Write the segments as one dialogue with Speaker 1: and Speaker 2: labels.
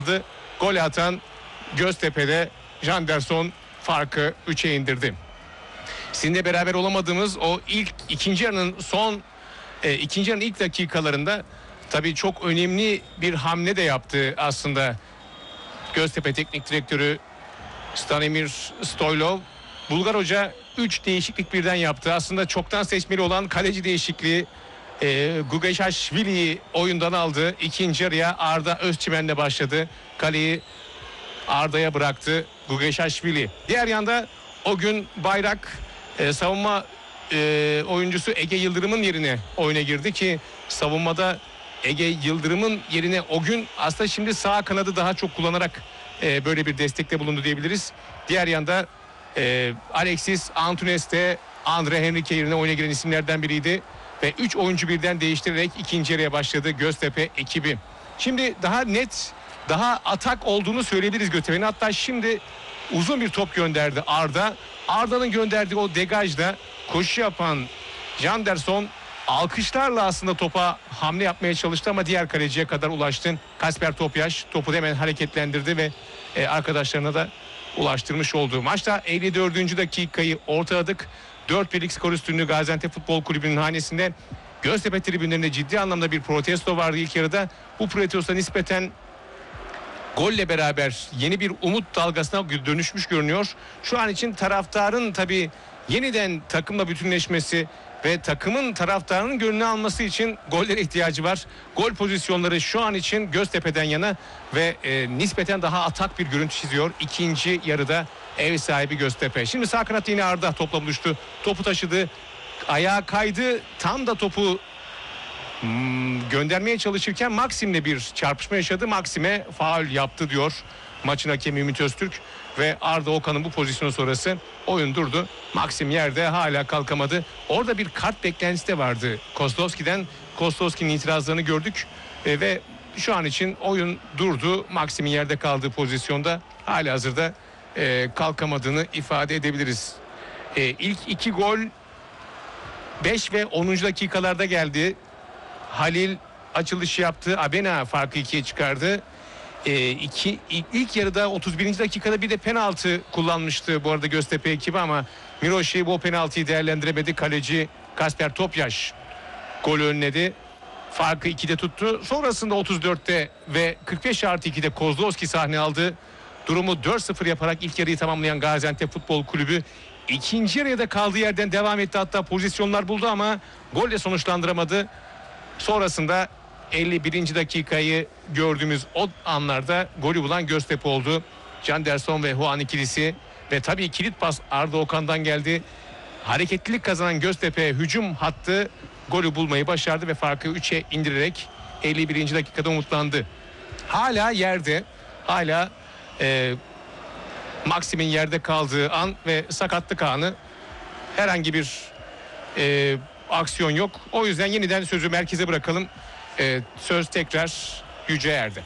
Speaker 1: Gol atan Göztepe'de Janderson farkı 3'e indirdi. Sizinle beraber olamadığımız o ikinci yarının ilk dakikalarında tabii çok önemli bir hamle de yaptı aslında Göztepe Teknik Direktörü Stanimir Stoylov. Bulgar hoca 3 değişiklik birden yaptı. Aslında çoktan seçmeli olan kaleci değişikliği, Gugaşvili'yi oyundan aldı. İkinci yarıya Arda Özçimen'le başladı. Kaleyi Arda'ya bıraktı Gugaşvili. Diğer yanda o gün Bayrak savunma oyuncusu Ege Yıldırım'ın yerine oyuna girdi ki savunmada Ege Yıldırım'ın yerine o gün aslında şimdi sağ kanadı daha çok kullanarak böyle bir destekte bulundu diyebiliriz. Diğer yanda Alexis Antunes de Andre Henrique yerine oyuna giren isimlerden biriydi ve 3 oyuncu birden değiştirerek ikinci yarıya başladı Göztepe ekibi. Şimdi daha net, daha atak olduğunu söyleyebiliriz Göztepe'nin. Hatta şimdi uzun bir top gönderdi Arda. Arda'nın gönderdiği o degajda koşu yapan Janderson alkışlarla aslında topa hamle yapmaya çalıştı ama diğer kaleciye kadar ulaştı. Kasper Topyaş topu hemen hareketlendirdi ve arkadaşlarına da ulaştırmış oldu. Maçta 54. dakikayı ortaladık. 4-1'lik skor üstünlüğü Gaziantep Futbol Kulübü'nün hanesinde. Göztepe tribünlerinde ciddi anlamda bir protesto vardı ilk yarıda. Bu protestoya nispeten golle beraber yeni bir umut dalgasına dönüşmüş görünüyor. Şu an için taraftarın tabii yeniden takımla bütünleşmesi ve takımın taraftarının gönlünü alması için gollere ihtiyacı var. Gol pozisyonları şu an için Göztepe'den yana ve nispeten daha atak bir görüntü çiziyor. İkinci yarıda ev sahibi Göztepe. Şimdi sağ kanat yine Arda topla buluştu. Topu taşıdı. Ayağa kaydı. Tam da topu göndermeye çalışırken Maxim'le bir çarpışma yaşadı. Maxim'e faul yaptı diyor maçın hakemi Ümit Öztürk ve Arda Okan'ın bu pozisyonu sonrası oyun durdu. Maxim yerde hala kalkamadı. Orada bir kart beklentisi de vardı Kozlovski'den. Kozlovski'nin itirazlarını gördük ve şu an için oyun durdu. Maxim'in yerde kaldığı pozisyonda halihazırda kalkamadığını ifade edebiliriz. İlk 2 gol 5 ve 10. dakikalarda geldi. Halil açılışı yaptı. Abena farkı 2'ye çıkardı. İlk yarıda 31. dakikada bir de penaltı kullanmıştı bu arada Göztepe ekibi ama Miroşi bu penaltıyı değerlendiremedi. Kaleci Kasper Topyaş golü önledi. Farkı 2'de tuttu. Sonrasında 34'te ve 45+2'de Kozlovski sahne aldı. Durumu 4-0 yaparak ilk yarıyı tamamlayan Gaziantep Futbol Kulübü ikinci yarıya da kaldığı yerden devam etti. Hatta pozisyonlar buldu ama golle sonuçlandıramadı. Sonrasında 51. dakikayı gördüğümüz o anlarda golü bulan Göztepe oldu. Janderson ve Huan ikilisi ve tabii kilit pas Arda Okan'dan geldi. Hareketlilik kazanan Göztepe hücum hattı golü bulmayı başardı ve farkı 3'e indirerek 51. dakikada umutlandı. Hala yerde, hala Maxim'in yerde kaldığı an ve sakatlık anı, herhangi bir aksiyon yok. O yüzden yeniden sözü merkeze bırakalım. Söz tekrar Yüce Er'de.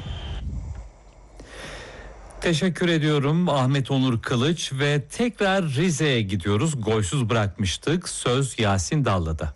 Speaker 2: Teşekkür ediyorum Ahmet Onur Kılıç ve tekrar Rize'ye gidiyoruz. Golsüz bırakmıştık. Söz Yasin Dalla'da.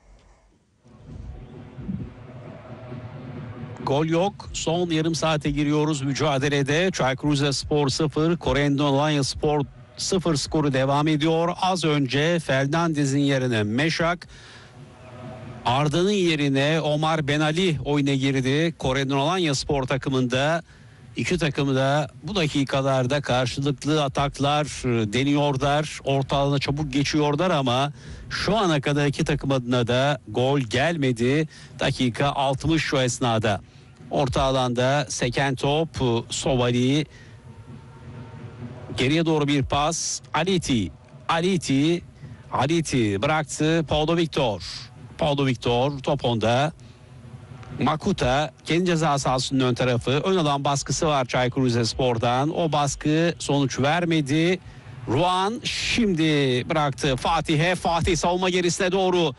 Speaker 3: Gol yok. Son yarım saate giriyoruz mücadelede. Çaykur Rizespor 0, Corendon Alanyaspor 0 skoru devam ediyor. Az önce Fernandez'in yerine Meşak, Arda'nın yerine Omar Benali oyuna girdi. Corendon Alanyaspor takımında. İki takım da bu dakikalarda karşılıklı ataklar deniyorlar. Orta alana çabuk geçiyorlar ama şu ana kadar iki takım adına da gol gelmedi. Dakika 60 şu esnada. Orta alanda seken top Sovali. Geriye doğru bir pas. Aliti bıraktı. Paulo Victor top onda. Makuta kendi ceza sahasının ön tarafı. Ön alan baskısı var Çaykur Rizespor'dan. O baskı sonuç vermedi. Ruan şimdi bıraktı Fatih'e. Fatih savunma gerisine doğru.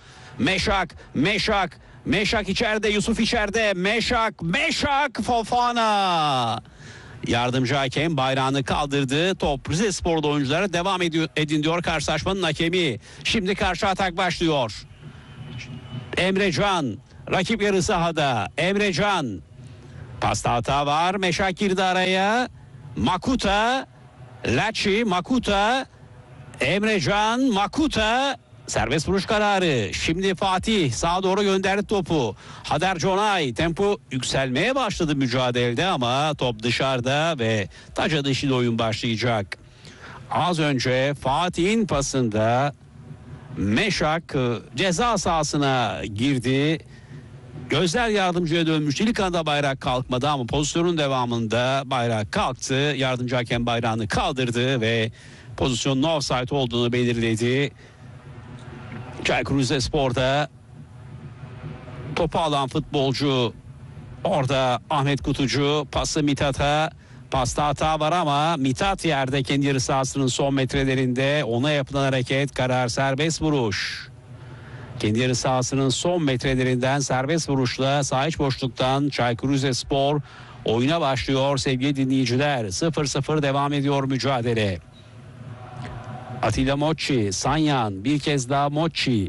Speaker 3: Meşak içeride. Yusuf içeride. Meşak Fofana. Yardımcı hakem bayrağını kaldırdı. Top Rizespor'da oyunculara devam edin diyor karşılaşmanın hakemi. Şimdi karşı atak başlıyor. Emrecan rakip yarı sahada. Emrecan Pasta hata var. Meşak girdi araya. Makuta. Laçi. Makuta. Emrecan. Makuta. Serbest vuruş kararı. Şimdi Fatih sağa doğru gönderdi topu. Hader Conay tempo yükselmeye başladı mücadelede ama top dışarıda ve taca dışı oyun başlayacak. Az önce Fatih'in pasında Meşak ceza sahasına girdi. Gözler yardımcıya dönmüş. İlk anda bayrak kalkmadı ama pozisyonun devamında bayrak kalktı. Yardımcı hakem bayrağını kaldırdı ve pozisyonun offside olduğunu belirledi. Çaykur Rizespor'da topu alan futbolcu orada Ahmet Kutucu, pası Mithat'a, pasta hata var ama Mithat yerde kendi yarı sahasının son metrelerinde, ona yapılan hareket karar serbest vuruş. Kendi yarı sahasının son metrelerinden serbest vuruşla sağ iç boşluktan Çaykur Rizespor oyuna başlıyor sevgili dinleyiciler. 0-0 devam ediyor mücadele. Atilla Mochi, Sanyan bir kez daha Mochi,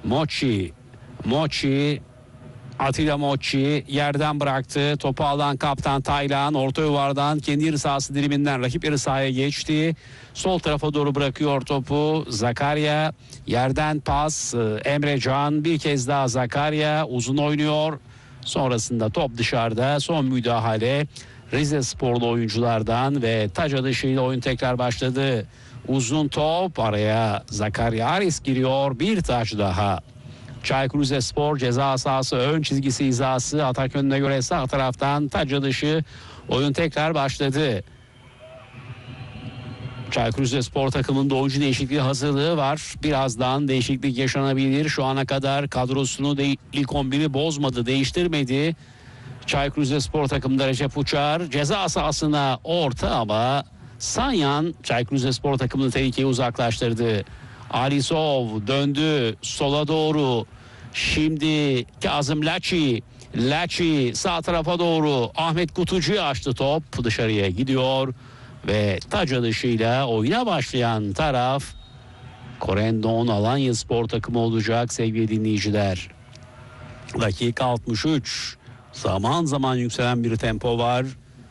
Speaker 3: Atilla Mochi yerden bıraktı. Topu alan kaptan Taylan orta yuvardan kendi yarı sahası diliminden rakip yarı sahaya geçti. Sol tarafa doğru bırakıyor topu. Zakaria yerden pas. Emrecan bir kez daha Zakaria uzun oynuyor. Sonrasında top dışarıda. Son müdahale Rizesporlu oyunculardan ve taca dışıyla oyun tekrar başladı. Uzun top araya Zakaria Aris giriyor. Bir taç daha. Çaykur Rizespor ceza sahası ön çizgisi hizası, atak önüne göre sağ taraftan taca dışı oyun tekrar başladı. Çaykur Rizespor takımında oyuncu değişikliği hazırlığı var. Birazdan değişiklik yaşanabilir. Şu ana kadar kadrosunu ilk 11'i bozmadı, değiştirmedi. Çaykur Rizespor takımında Recep Uçar ceza sahasına orta ama Sanyan Çaykur Rizespor takımını tehlikeyi uzaklaştırdı. Alisov döndü sola doğru. Şimdi Kazım Laçi sağ tarafa doğru Ahmet Kutucu'yu açtı, top dışarıya gidiyor ve taca dışıyla oyuna başlayan taraf Corendon Alanyaspor takımı olacak sevgili dinleyiciler. Dakika 63. Zaman zaman yükselen bir tempo var.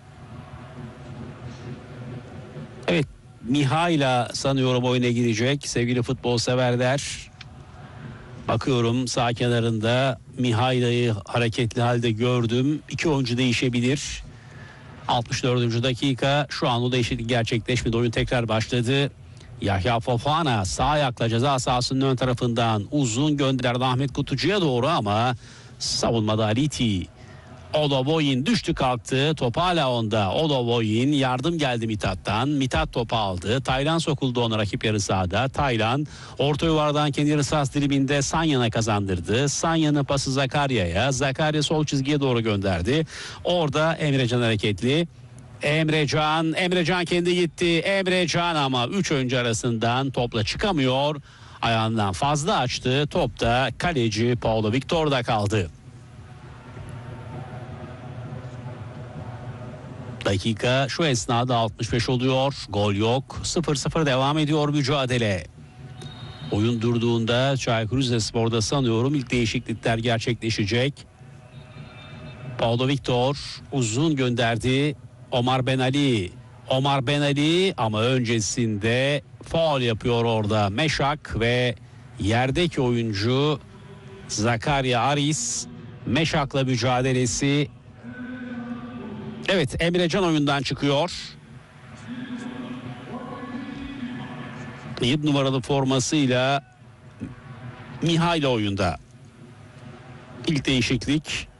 Speaker 3: Evet, Mihail'a sanıyorum oyuna girecek sevgili futbol severler. Bakıyorum sağ kenarında Mihail'i hareketli halde gördüm. 2 oyuncu değişebilir. 64. dakika, şu an o değişiklik gerçekleşmedi. Oyun tekrar başladı. Yahya Fofana sağ ayakla ceza sahasının ön tarafından uzun gönderdi Ahmet Kutucu'ya doğru ama savunmada Aliti. Olovoyin düştü kalktı. Top hala onda. Olovoyin yardım geldi Mithat'tan. Mithat topu aldı. Taylan sokuldu ona rakip yarı sahada. Taylan orta yuvardan kendi yarı sahası diliminde Sanyan'a kazandırdı. Sanyan'ın pası Zakaria'ya. Zakaria sol çizgiye doğru gönderdi. Orada Emrecan hareketli. Emrecan kendi gitti. Emrecan ama 3 oyuncu arasından topla çıkamıyor. Ayağından fazla açtı. Top da kaleci Paulo Victor'da kaldı. Dakika şu esnada 65 oluyor. Gol yok. 0-0 devam ediyor mücadele. Oyun durduğunda Çaykur Rizespor'da sanıyorum ilk değişiklikler gerçekleşecek. Paulo Victor uzun gönderdi. Omar Ben Ali ama öncesinde faul yapıyor orada Meşak ve yerdeki oyuncu Zakaria Aris. Meşak'la mücadelesi. Evet, Emrecan oyundan çıkıyor. 7 numaralı formasıyla Mihail oyunda. İlk değişiklik.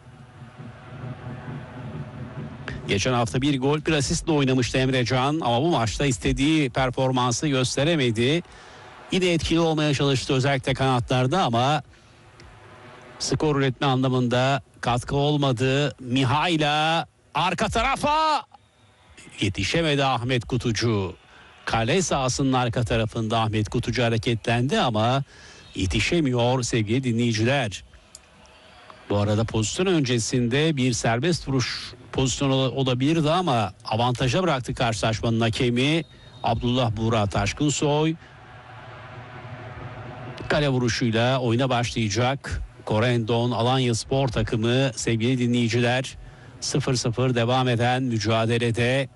Speaker 3: Geçen hafta bir gol bir asistle oynamıştı Emrecan ama bu maçta istediği performansı gösteremedi. Yine etkili olmaya çalıştı özellikle kanatlarda ama skor üretme anlamında katkı olmadı. Mihail'a arka tarafa yetişemedi Ahmet Kutucu. Kale sahasının arka tarafında Ahmet Kutucu hareketlendi ama yetişemiyor sevgili dinleyiciler. Bu arada pozisyon öncesinde bir serbest vuruş pozisyonu olabilirdi ama avantaja bıraktı karşılaşmanın hakemi Abdullah Buğra Taşkınsoy. Kale vuruşuyla oyuna başlayacak Corendon Alanyaspor takımı sevgili dinleyiciler. 0-0 devam eden mücadelede